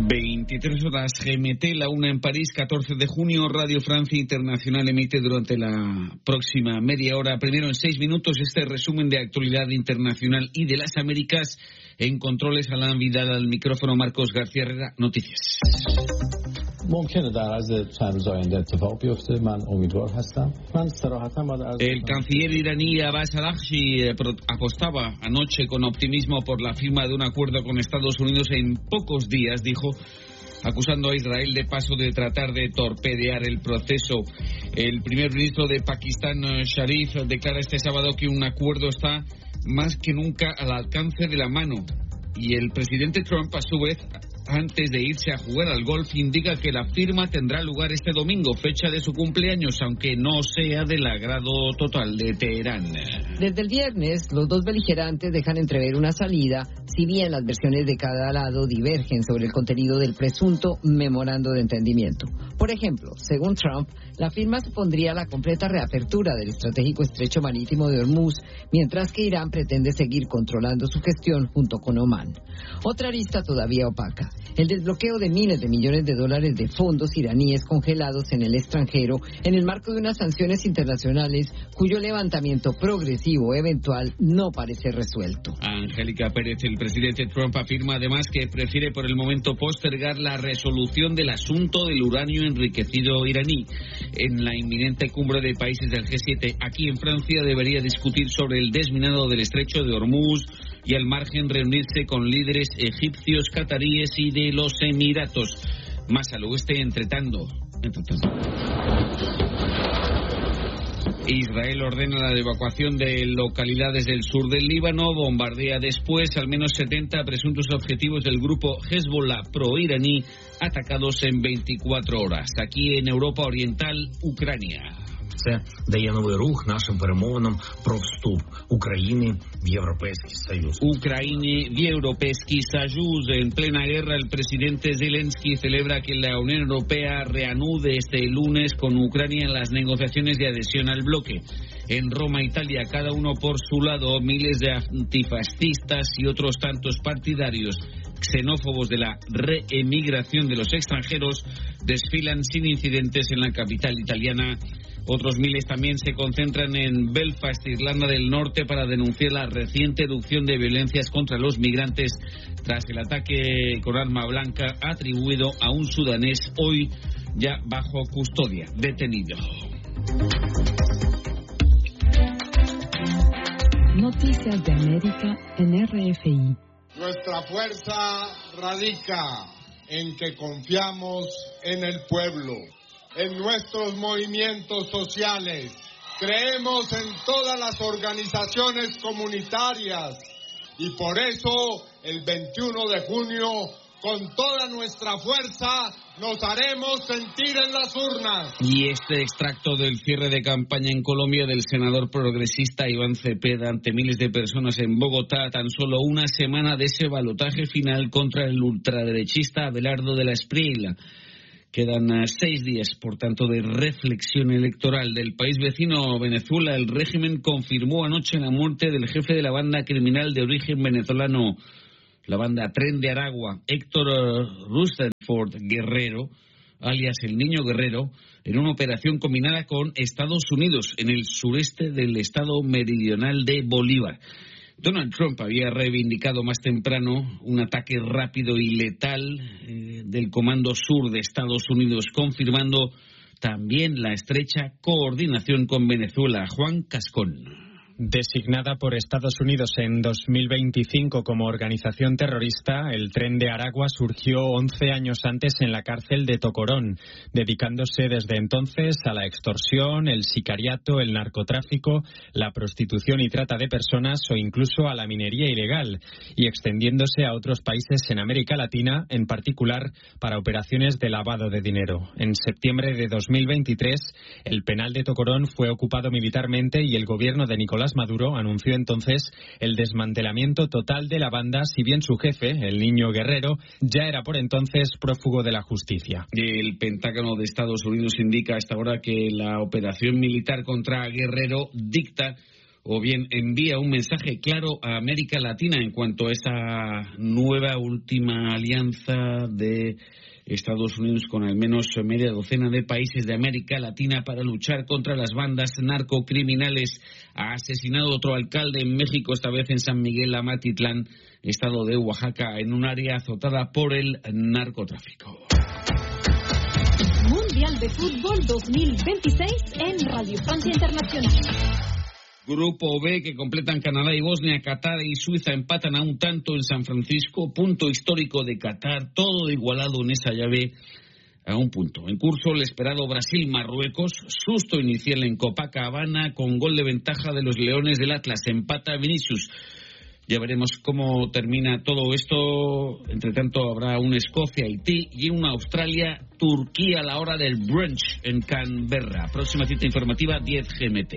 23 horas GMT, la 1 en París, 14 de junio, Radio Francia Internacional emite durante la próxima media hora, primero en 6 minutos, este resumen de actualidad internacional y de las Américas. En controles, Alain Vidal, al micrófono Marcos García Herrera, noticias. El canciller iraní Abbas Araghchi apostaba anoche con optimismo por la firma de un acuerdo con Estados Unidos en pocos días, dijo, acusando a Israel de paso de tratar de torpedear el proceso. El primer ministro de Pakistán, Sharif, declara este sábado que un acuerdo está más que nunca al alcance de la mano. Y el presidente Trump, a su vez, antes de irse a jugar al golf, indica que la firma tendrá lugar este domingo, fecha de su cumpleaños, aunque no sea del agrado total de Teherán. Desde el viernes, los dos beligerantes dejan entrever una salida, si bien las versiones de cada lado divergen sobre el contenido del presunto memorando de entendimiento. Por ejemplo, según Trump, la firma supondría la completa reapertura del estratégico estrecho marítimo de Hormuz, mientras que Irán pretende seguir controlando su gestión junto con Omán. Otra arista todavía opaca: el desbloqueo de miles de millones de dólares de fondos iraníes congelados en el extranjero en el marco de unas sanciones internacionales cuyo levantamiento progresivo eventual no parece resuelto. Angélica Pérez, el presidente Trump afirma además que prefiere por el momento postergar la resolución del asunto del uranio enriquecido iraní. En la inminente cumbre de países del G7 aquí en Francia debería discutir sobre el desminado del estrecho de Hormuz y al margen reunirse con líderes egipcios, cataríes y de los Emiratos. Más al oeste, entre tanto. Israel ordena la evacuación de localidades del sur del Líbano, bombardea después al menos 70 presuntos objetivos del grupo Hezbollah pro-iraní atacados en 24 horas. Aquí en Europa Oriental, Ucrania. Це дає новий рух нашим перемовинам про вступ України в Європейський Союз. Ucrania y Europейский Союз. En plena guerra, el presidente Zelensky celebra que la Unión Europea reanude este lunes con Ucrania en las negociaciones de adhesión al bloque. En Roma, Italia, cada uno por su lado, miles de antifascistas y otros tantos partidarios xenófobos de la reemigración de los extranjeros desfilan sin incidentes en la capital italiana. Otros miles también se concentran en Belfast, Irlanda del Norte, para denunciar la reciente erupción de violencias contra los migrantes tras el ataque con arma blanca atribuido a un sudanés hoy ya bajo custodia, detenido. Noticias de América en RFI. Nuestra fuerza radica en que confiamos en el pueblo, en nuestros movimientos sociales. Creemos en todas las organizaciones comunitarias y por eso el 21 de junio, con toda nuestra fuerza, nos haremos sentir en las urnas. Y este extracto del cierre de campaña en Colombia del senador progresista Iván Cepeda ante miles de personas en Bogotá, tan solo una semana de ese balotaje final contra el ultraderechista Abelardo de la Espriella. Quedan 6 días, por tanto, de reflexión electoral. Del país vecino, Venezuela, el régimen confirmó anoche la muerte del jefe de la banda criminal de origen venezolano, la banda Tren de Aragua, Héctor Rutherford Guerrero, alias el Niño Guerrero, en una operación combinada con Estados Unidos en el sureste del estado meridional de Bolívar. Donald Trump había reivindicado más temprano un ataque rápido y letal del Comando Sur de Estados Unidos, confirmando también la estrecha coordinación con Venezuela. Juan Cascón. Designada por Estados Unidos en 2025 como organización terrorista, el Tren de Aragua surgió 11 años antes en la cárcel de Tocorón, dedicándose desde entonces a la extorsión, el sicariato, el narcotráfico, la prostitución y trata de personas o incluso a la minería ilegal, y extendiéndose a otros países en América Latina, en particular para operaciones de lavado de dinero. En septiembre de 2023, el penal de Tocorón fue ocupado militarmente y el gobierno de Nicolás Maduro anunció entonces el desmantelamiento total de la banda, si bien su jefe, el Niño Guerrero, ya era por entonces prófugo de la justicia. El Pentágono de Estados Unidos indica hasta ahora que la operación militar contra Guerrero dicta o bien envía un mensaje claro a América Latina en cuanto a esa nueva última alianza de Estados Unidos con al menos media docena de países de América Latina para luchar contra las bandas narcocriminales. Ha asesinado otro alcalde en México, esta vez en San Miguel Amatitlán, estado de Oaxaca, en un área azotada por el narcotráfico. Mundial de Fútbol 2026 en Radio Francia Internacional. Grupo B, que completan Canadá y Bosnia, Qatar y Suiza empatan a un tanto en San Francisco, punto histórico de Qatar, todo igualado en esa llave a un punto. En curso el esperado Brasil-Marruecos, susto inicial en Copacabana con gol de ventaja de los Leones del Atlas, empata Vinicius. Ya veremos cómo termina todo esto. Entre tanto habrá un Escocia-Haití y una Australia-Turquía a la hora del brunch en Canberra. Próxima cita informativa 10 GMT.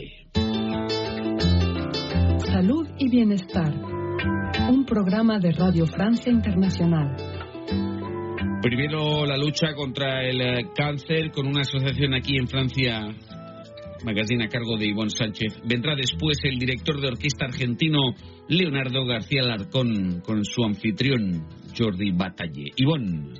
Salud y Bienestar, un programa de Radio Francia Internacional. Primero la lucha contra el cáncer con una asociación aquí en Francia, magazine a cargo de Ivonne Sánchez. Vendrá después el director de orquesta argentino Leonardo García Alarcón con su anfitrión Jordi Batalle. Ivonne.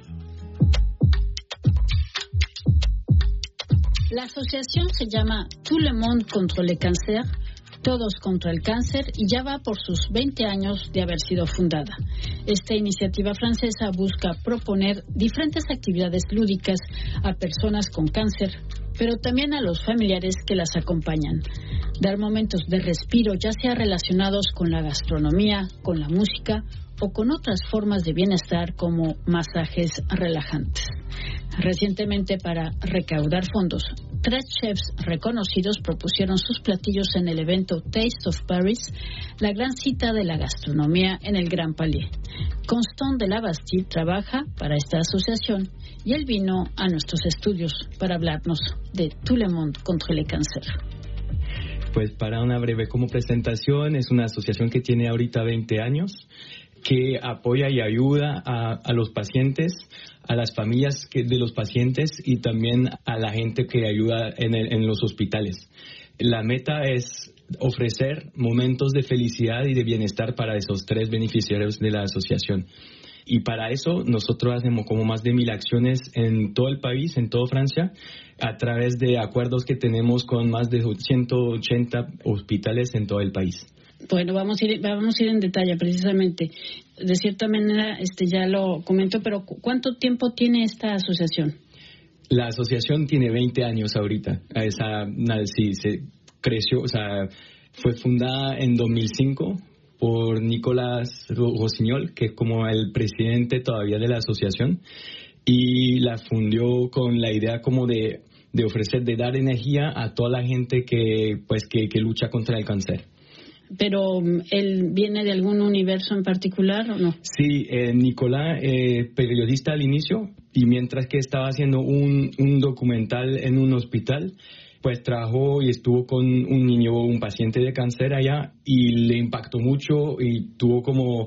La asociación se llama Tout le monde contre le cancer, Todos contra el cáncer, y ya va por sus 20 años de haber sido fundada. Esta iniciativa francesa busca proponer diferentes actividades lúdicas a personas con cáncer, pero también a los familiares que las acompañan. Dar momentos de respiro, ya sea relacionados con la gastronomía, con la música o con otras formas de bienestar como masajes relajantes. Recientemente, para recaudar fondos, 3 chefs reconocidos propusieron sus platillos en el evento Taste of Paris, la gran cita de la gastronomía en el Grand Palais. Constant de la Bastille trabaja para esta asociación y él vino a nuestros estudios para hablarnos de Tout le monde contre le cancer. Pues para una breve como presentación, es una asociación que tiene ahorita 20 años, que apoya y ayuda a los pacientes, a las familias de los pacientes y también a la gente que ayuda en los hospitales. La meta es ofrecer momentos de felicidad y de bienestar para esos 3 beneficiarios de la asociación. Y para eso nosotros hacemos como más de 1000 acciones en todo el país, en toda Francia, a través de acuerdos que tenemos con más de 180 hospitales en todo el país. Bueno, vamos a ir en detalle precisamente. De cierta manera, ya lo comento, pero ¿cuánto tiempo tiene esta asociación? La asociación tiene 20 años ahorita. Sí, se creció, fue fundada en 2005 por Nicolas Rossignol, que es como el presidente todavía de la asociación, y la fundió con la idea como de ofrecer, de dar energía a toda la gente que lucha contra el cáncer. ¿Pero él viene de algún universo en particular o no? Sí, Nicolás, periodista al inicio, y mientras que estaba haciendo un documental en un hospital, pues trabajó y estuvo con un niño, un paciente de cáncer allá, y le impactó mucho y tuvo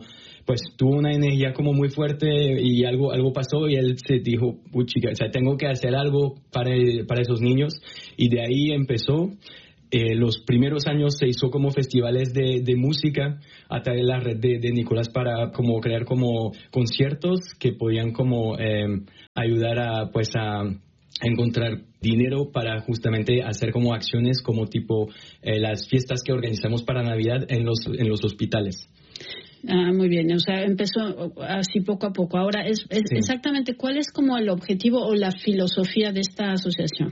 una energía como muy fuerte, y algo pasó, y él se dijo, chica, tengo que hacer algo para esos niños, y de ahí empezó. Los primeros años se hizo como festivales de música a través de la red de Nicolás para como crear como conciertos que podían como ayudar a encontrar dinero para justamente hacer como acciones como tipo las fiestas que organizamos para Navidad en los hospitales. Muy bien, empezó así poco a poco. Ahora, sí. Exactamente, ¿cuál es como el objetivo o la filosofía de esta asociación?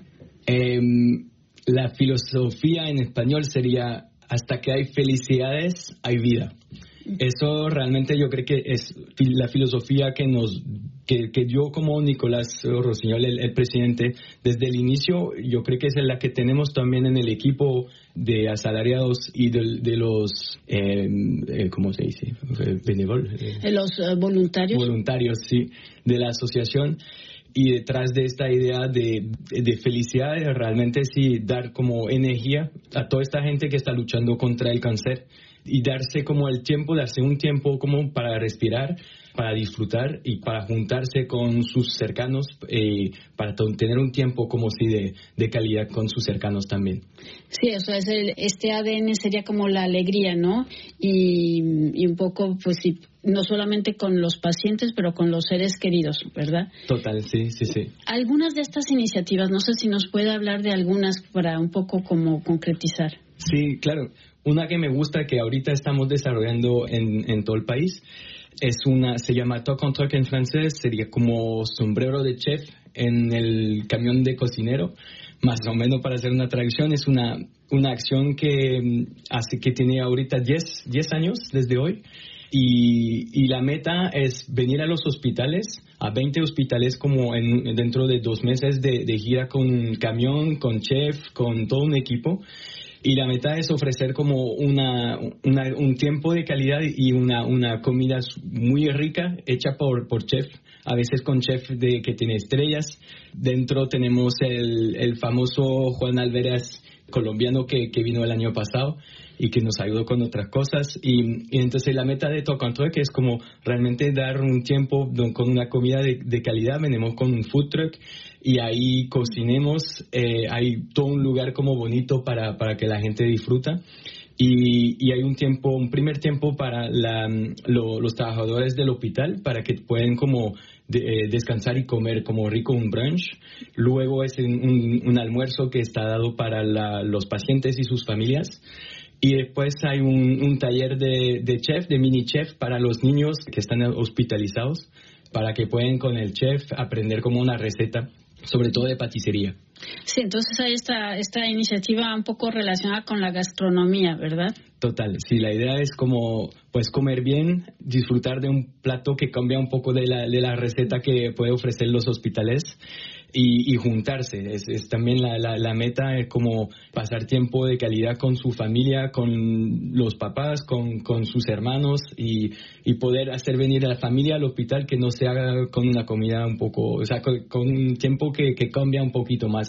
La filosofía en español sería: hasta que hay felicidades, hay vida. Eso realmente yo creo que es la filosofía que yo como Nicolás Rossignol, el presidente, desde el inicio, yo creo que es la que tenemos también en el equipo de asalariados y de los, ¿cómo se dice? Los voluntarios. Voluntarios, sí, de la asociación. Y detrás de esta idea de felicidad, realmente sí, dar como energía a toda esta gente que está luchando contra el cáncer, y darse un tiempo como para respirar, para disfrutar y para juntarse con sus cercanos, para tener un tiempo como si de calidad con sus cercanos también. Sí, eso es este ADN sería como la alegría, ¿no? Y un poco, pues sí, no solamente con los pacientes, pero con los seres queridos, ¿verdad? Total, sí. Algunas de estas iniciativas, no sé si nos puede hablar de algunas para un poco como concretizar. Sí, claro. Una que me gusta que ahorita estamos desarrollando en todo el país se llama Toc en Toc en francés, sería como sombrero de chef en el camión de cocinero, más o menos para hacer una traducción. Es una acción que tiene ahorita 10 años desde hoy. Y la meta es venir a los hospitales, a 20 hospitales como dentro de 2 meses de gira con un camión, con chef, con todo un equipo. Y la meta es ofrecer como un tiempo de calidad y una comida muy rica hecha por chef, a veces con chef que tiene estrellas. Dentro tenemos el famoso Juan Alvarez colombiano que vino el año pasado y que nos ayudó con otras cosas. Y entonces la meta de Toc en Toc es como realmente dar un tiempo con una comida de calidad. Venimos con un food truck y ahí cocinemos. Hay todo un lugar como bonito para que la gente disfruta. Y hay un primer tiempo para los trabajadores del hospital para que puedan como descansar y comer como rico un brunch. Luego es un almuerzo que está dado para los pacientes y sus familias. Y después hay un taller de chef, de mini chef para los niños que están hospitalizados, para que puedan con el chef aprender como una receta, sobre todo de paticería. Sí, entonces hay esta iniciativa un poco relacionada con la gastronomía, ¿verdad? Total, sí, la idea es como pues comer bien, disfrutar de un plato que cambia un poco de la receta que puede ofrecer los hospitales y juntarse. Es también la meta, es como pasar tiempo de calidad con su familia, con los papás, con sus hermanos y poder hacer venir a la familia al hospital, que no se haga con una comida un poco, o sea, con un tiempo que cambia un poquito más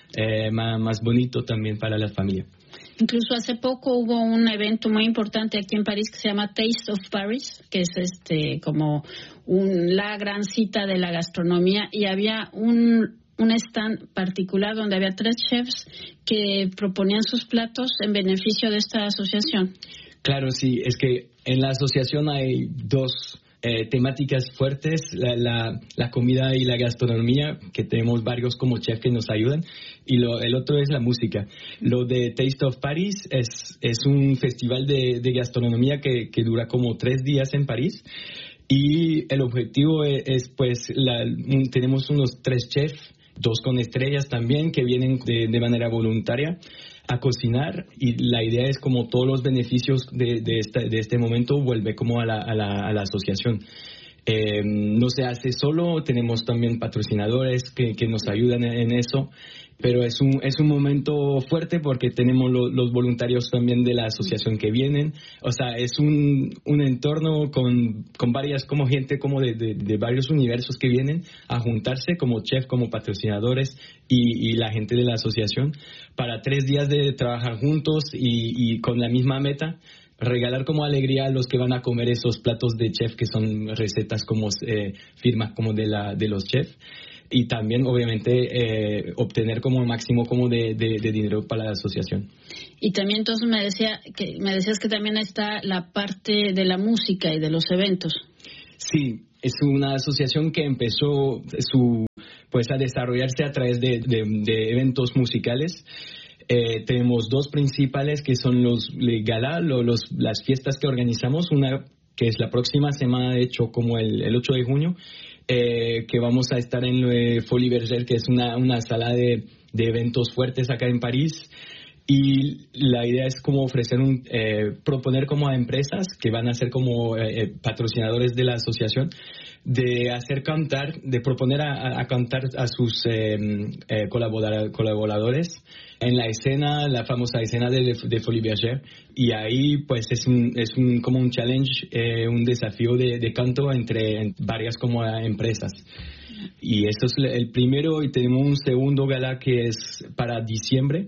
bonito también para la familia. Incluso hace poco hubo un evento muy importante aquí en París que se llama Taste of Paris, que es como la gran cita de la gastronomía, y había un stand particular donde había 3 chefs que proponían sus platos en beneficio de esta asociación. Claro, sí, es que en la asociación hay 2 temáticas fuertes, la comida y la gastronomía, que tenemos varios como chef que nos ayudan, y el otro es la música. Lo de Taste of Paris es un festival de gastronomía que dura como 3 días en París, y el objetivo es pues tenemos unos 3 chefs, 2 con estrellas también, que vienen de manera voluntaria a cocinar, y la idea es como todos los beneficios de este momento vuelve como a la asociación. No se hace solo, tenemos también patrocinadores que nos ayudan en eso, pero es un momento fuerte porque tenemos los voluntarios también de la asociación que vienen. O sea, es un entorno con varias como gente como de varios universos que vienen a juntarse como chef, como patrocinadores y la gente de la asociación para 3 días de trabajar juntos y con la misma meta, regalar como alegría a los que van a comer esos platos de chef que son recetas como firmas como de los chefs, y también obviamente obtener como el máximo como de dinero para la asociación. Y también entonces me decías que también está la parte de la música y de los eventos. Sí, es una asociación que empezó a desarrollarse a través de eventos musicales. Tenemos 2 principales que son los gala, las fiestas que organizamos, una que es la próxima semana, de hecho como el 8 de junio, que vamos a estar en Folies Bergère, que es una sala de eventos fuertes acá en París. Y la idea es como proponer como a empresas que van a ser como patrocinadores de la asociación, de hacer cantar, de proponer a cantar a sus colaboradores en la escena, la famosa escena de Folies Bergère. Y ahí pues es como un challenge, un desafío de canto entre varias como empresas. Y esto es el primero, y tenemos un segundo gala que es para diciembre,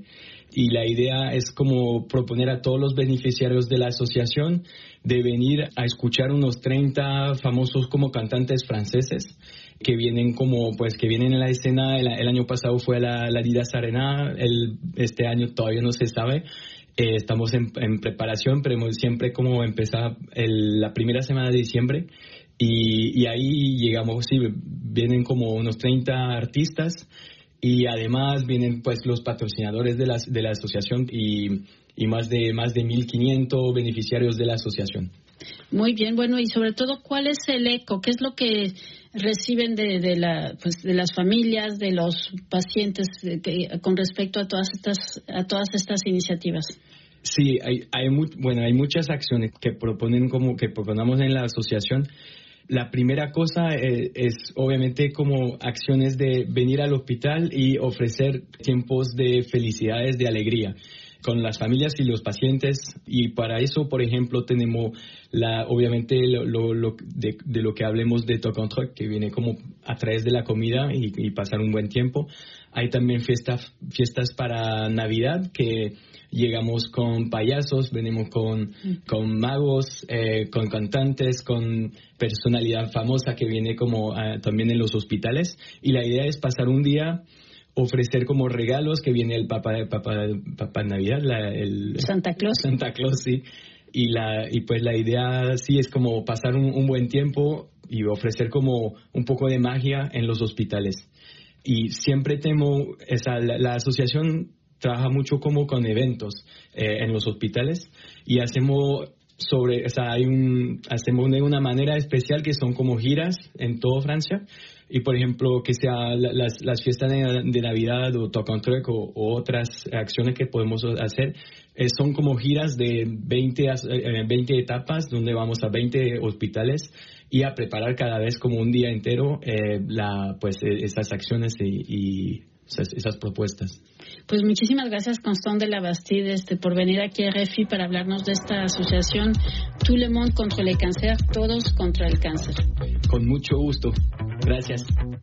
y la idea es como proponer a todos los beneficiarios de la asociación de venir a escuchar unos 30 famosos como cantantes franceses que vienen en la escena. El año pasado fue la Adidas Arena, este año todavía no se sabe. Estamos en preparación, pero siempre como empezar la primera semana de diciembre y ahí llegamos, sí, vienen como unos 30 artistas y además vienen pues los patrocinadores de la asociación y más de 1.500 beneficiarios de la asociación. Muy bien, bueno, y sobre todo, ¿cuál es el eco? ¿Qué es lo que reciben de las familias, de los pacientes con respecto a todas estas iniciativas? Sí, hay muchas acciones que proponemos en la asociación. La primera cosa es obviamente como acciones de venir al hospital y ofrecer tiempos de felicidades, de alegría con las familias y los pacientes, y para eso, por ejemplo, tenemos obviamente de lo que hablemos de Talk on Track, que viene como a través de la comida y pasar un buen tiempo. Hay también fiestas para Navidad, que llegamos con payasos, venimos con magos, con cantantes, con personalidad famosa que viene como también en los hospitales, y la idea es pasar un día, ofrecer como regalos, que viene el Papá Navidad, el Santa Claus, sí. Y pues la idea sí es como pasar un buen tiempo y ofrecer como un poco de magia en los hospitales. Y siempre la asociación trabaja mucho como con eventos en los hospitales, y hacemos de una manera especial, que son como giras en toda Francia. Y por ejemplo, que sea las fiestas de Navidad o Talk on Track o otras acciones que podemos hacer, son como giras de 20 etapas, donde vamos a 20 hospitales y a preparar cada vez como un día entero esas acciones y esas propuestas. Pues muchísimas gracias, Constant de la Bastide, por venir aquí a RFI para hablarnos de esta asociación Tout le monde contre le cancer, todos contra el cáncer. Con mucho gusto. Gracias.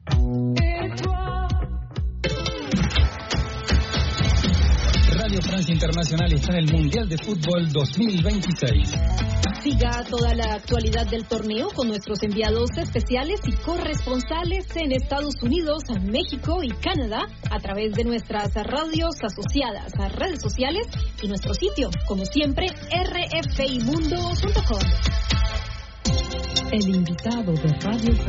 Radio Francia Internacional está en el Mundial de Fútbol 2026. Siga toda la actualidad del torneo con nuestros enviados especiales y corresponsales en Estados Unidos, México y Canadá a través de nuestras radios asociadas a redes sociales y nuestro sitio, como siempre, rfimundo.com. El invitado de Radio